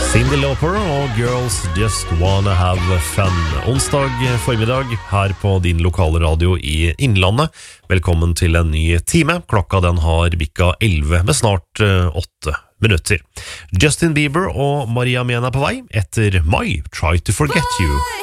Cyndi Lauper og Girls Just Wanna Have Fun. Onsdag formiddag her på din lokale radio i Innlandet. Velkommen til en ny time. Klokka den har bikka 11 med snart 8 minutter. Justin Bieber og Maria Mena på vei etter My Try to Forget You.